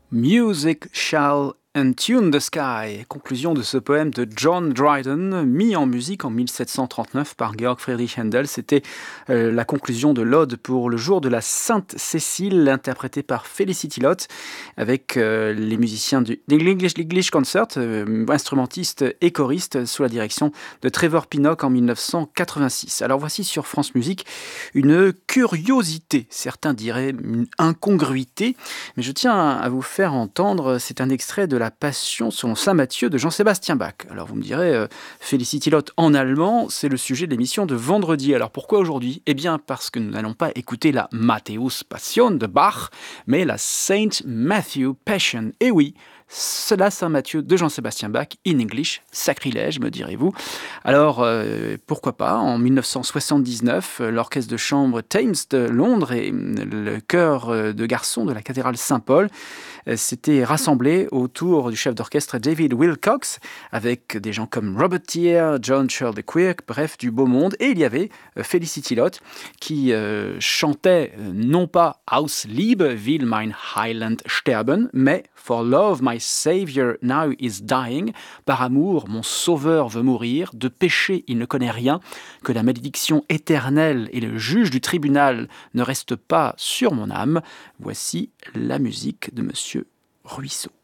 Music shall Tune the Sky, conclusion de ce poème de John Dryden, mis en musique en 1739 par Georg Friedrich Händel. C'était la conclusion de l'Ode pour le jour de la Sainte Cécile, interprétée par Felicity Lott, avec les musiciens du English Concert, instrumentistes et choristes, sous la direction de Trevor Pinnock en 1986. Alors voici sur France Musique une curiosité, certains diraient une incongruité, mais je tiens à vous faire entendre, c'est un extrait de La Passion selon saint Matthieu de Jean-Sébastien Bach. Alors vous me direz, Felicity Lott en allemand, c'est le sujet de l'émission de vendredi. Alors pourquoi aujourd'hui ? Eh bien parce que nous n'allons pas écouter la Matthäus Passion de Bach, mais la Saint Matthew Passion. Et oui, c'est la Saint Matthieu de Jean-Sébastien Bach, in English, sacrilège me direz-vous. Alors pourquoi pas, en 1979, l'orchestre de chambre Thames de Londres et le chœur de garçons de la cathédrale Saint-Paul s'étaient rassemblés autour du chef d'orchestre David Wilcox, avec des gens comme Robert Thier, John Shirley Quirk, bref, du beau monde. Et il y avait Felicity Lott qui chantait non pas Aus Liebe will mein Heiland sterben, mais For love my Savior now is dying, par amour mon sauveur veut mourir, de péché il ne connaît rien, que la malédiction éternelle et le juge du tribunal ne restent pas sur mon âme. Voici la musique de Monsieur Ruisseau.